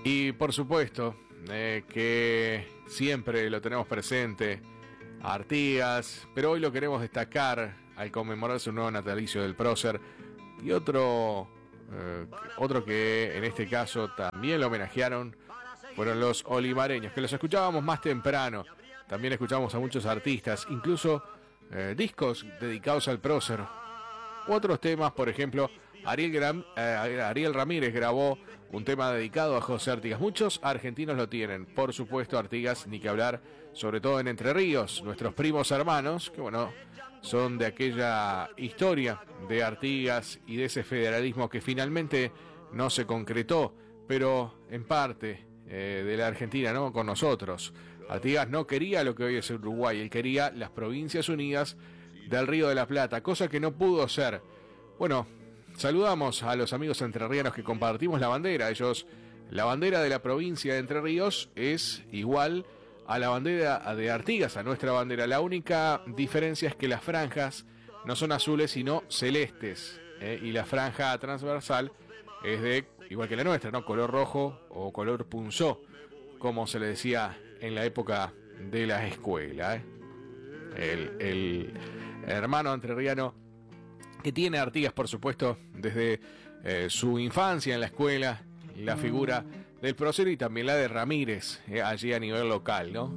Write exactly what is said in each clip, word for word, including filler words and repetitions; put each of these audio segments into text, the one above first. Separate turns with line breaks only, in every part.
Y por supuesto eh, que siempre lo tenemos presente a Artigas, pero hoy lo queremos destacar al conmemorar su nuevo natalicio del prócer. Y otro, eh, otro que en este caso también lo homenajearon fueron los olivareños, que los escuchábamos más temprano. También escuchamos a muchos artistas, incluso eh, discos dedicados al prócer. Otros temas, por ejemplo, Ariel, Gram, eh, Ariel Ramírez grabó un tema dedicado a José Artigas. Muchos argentinos lo tienen, por supuesto. Artigas, ni que hablar, sobre todo en Entre Ríos, nuestros primos hermanos, que bueno, son de aquella historia de Artigas y de ese federalismo que finalmente no se concretó, pero en parte eh, de la Argentina, ¿no? Con nosotros. Artigas no quería lo que hoy es Uruguay, él quería las Provincias Unidas del Río de la Plata, cosa que no pudo ser. Bueno, saludamos a los amigos entrerrianos que compartimos la bandera. Ellos, la bandera de la provincia de Entre Ríos es igual a la bandera de Artigas, a nuestra bandera. La única diferencia es que las franjas no son azules sino celestes, ¿eh? Y la franja transversal es de, igual que la nuestra, ¿no? Color rojo o color punzó, como se le decía en la época de la escuela, ¿eh? El, el hermano entrerriano que tiene Artigas, por supuesto, desde eh, su infancia en la escuela, la figura del prócer y también la de Ramírez, eh, allí a nivel local, ¿no?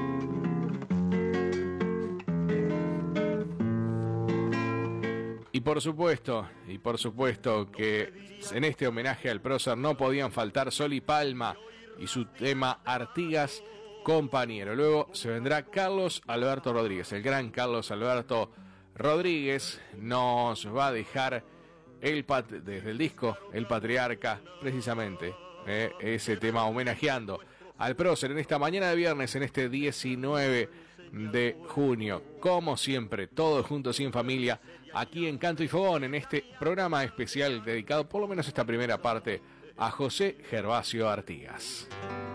Y por supuesto, y por supuesto que en este homenaje al prócer no podían faltar Sol y Palma y su tema Artigas compañero. Luego se vendrá Carlos Alberto Rodríguez, el gran Carlos Alberto Rodríguez nos va a dejar el pat- desde el disco El Patriarca, precisamente, eh, ese tema homenajeando al prócer en esta mañana de viernes, en este diecinueve de junio. Como siempre, todos juntos y en familia, aquí en Canto y Fogón, en este programa especial dedicado, por lo menos esta primera parte, a José Gervasio Artigas.